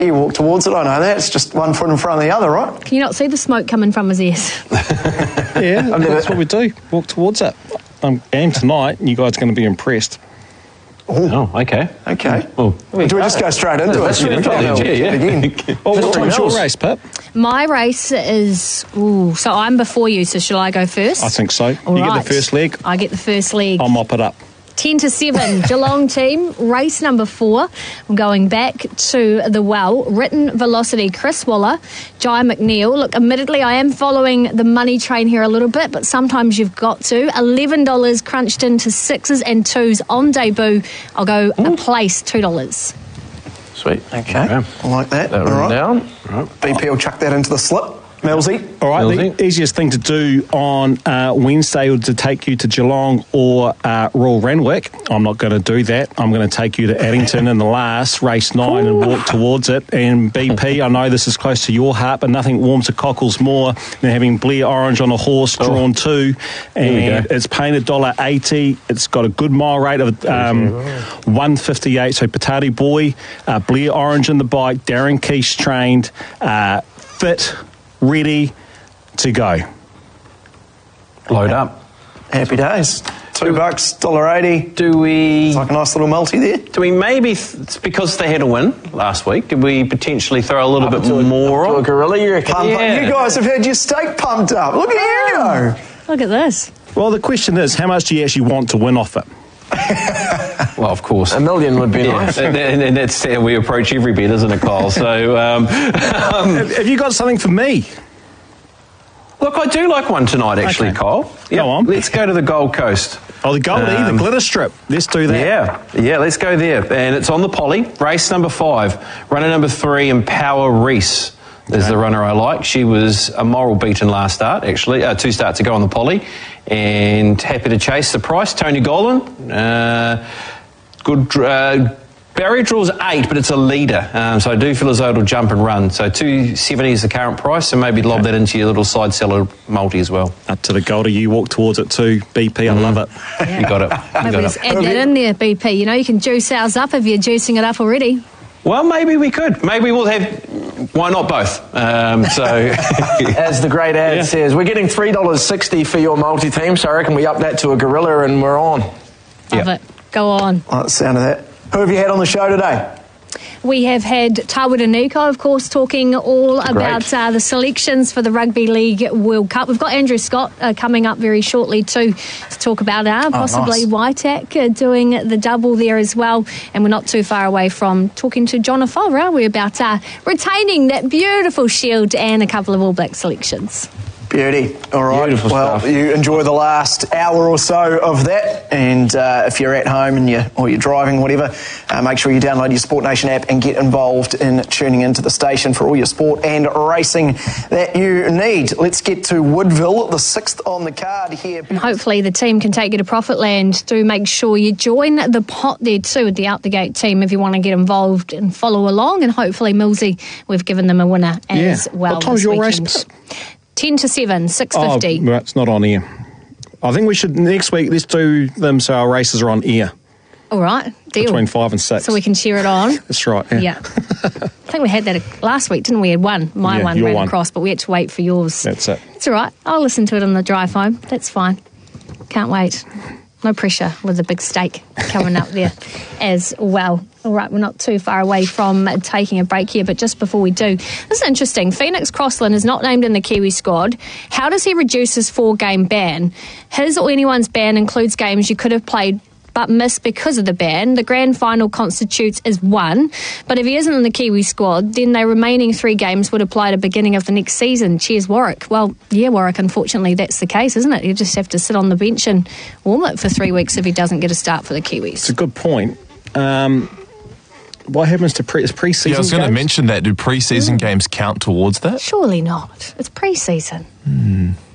You walk towards it, I know that. It's just one foot in front of the other, right? Can you not see the smoke coming from his ears? Yeah, that's what we do. Walk towards it. Game tonight, you guys are going to be impressed. Oh, okay. Okay. Well, do we just go straight into it? What time's your race, Pip? My race is... so I'm before you, so shall I go first? I think so. All you right. get the first leg. I get the first leg. I'll mop it up. 10-7, Geelong team, race number 4. I'm going back to the well. Written Velocity, Chris Waller, Jai McNeil. Look, admittedly, I am following the money train here a little bit, but sometimes you've got to. $11 crunched into 6s and 2s on debut. I'll go a place, $2. Sweet. Okay. I like that. All right. Down. Right. BP will chuck that into the slip. Millsy. All right, the easiest thing to do on Wednesday would to take you to Geelong or Royal Randwick. I'm not going to do that. I'm going to take you to Addington in the last, race 9, and walk towards it. And BP, I know this is close to your heart, but nothing warms the cockles more than having Blair Orange on a horse drawn 2. And it's paying $1.80. It's got a good mile rate of 158. So Patati Boy, Blair Orange in the bike, Darren Keesh trained, fit, ready to go. Load up. Happy days. $2, $1.80. Do we... It's like a nice little multi there. Do we maybe, because they had a win last week, did we potentially throw a little bit more on? To a gorilla, you reckon? Yeah. You guys have had your stake pumped up. Look at you go. Look at this. Well, the question is, how much do you actually want to win off it? Well, of course. $1 million would be nice. And that's how we approach every bet, isn't it, Kyle? So, have you got something for me? Look, I do like one tonight, actually, Okay. Kyle. Go on. Let's go to the Gold Coast. Oh, the Goldie, the glitter strip. Let's do that. Yeah, let's go there. And it's on the Poly, race number 5. Runner number 3, Empower Reese is the runner I like. She was a moral beaten last start, actually. 2 starts ago on the Poly. And happy to chase the price. Tony Golan, good... Barrier draws 8, but it's a leader, so I do feel as though it'll jump and run. So $2.70 is the current price, so maybe lob that into your little side seller multi as well. Up to the Goldie, you walk towards it too. BP, I love it. Yeah. You got it. Maybe just add that in there, BP. You know, you can juice ours up if you're juicing it up already. Well, maybe we could. Maybe we'll have... Why not both? As the great ad says, we're getting $3.60 for your multi-team, so I reckon we up that to a gorilla and we're on. Love it. Go on. I like the sound of that. Who have you had on the show today? We have had Tawera Nico, of course, talking all about the selections for the Rugby League World Cup. We've got Andrew Scott coming up very shortly too to talk about possibly Waitak doing the double there as well. And we're not too far away from talking to John O'Fara, are we, about retaining that beautiful shield and a couple of All Black selections. Beauty. All right. Beautiful stuff. You enjoy the last hour or so of that, and if you're at home and you're driving, whatever, make sure you download your Sport Nation app and get involved in tuning into the station for all your sport and racing that you need. Let's get to Woodville, the 6th on the card here. And hopefully the team can take you to Profitland. Do make sure you join the pot there too with the Out the Gate team if you want to get involved and follow along. And hopefully, Millsy, we've given them a winner as well. What time's your race? 10-7, 6:50. Oh, it's not on air. I think we should, next week, let's do them so our races are on air. All right, deal. Between 5 and 6. So we can cheer it on. That's right, Yeah. I think we had that last week, didn't we? We had one. My one ran across, but we had to wait for yours. That's it. It's all right. I'll listen to it on the drive home. That's fine. Can't wait. No pressure with a big steak coming up there as well. All right, we're not too far away from taking a break here, but just before we do, this is interesting. Phoenix Crossland is not named in the Kiwi squad. How does he reduce his 4-game ban? His or anyone's ban includes games you could have played but missed because of the ban. The grand final constitutes as 1, but if he isn't in the Kiwi squad, then the remaining 3 games would apply at the beginning of the next season. Cheers, Warwick. Well, yeah, Warwick, unfortunately that's the case, isn't it? You just have to sit on the bench and warm it for 3 weeks if he doesn't get a start for the Kiwis. It's a good point. What happens to pre-season I was going to mention that. Do pre-season games count towards that? Surely not. It's pre-season.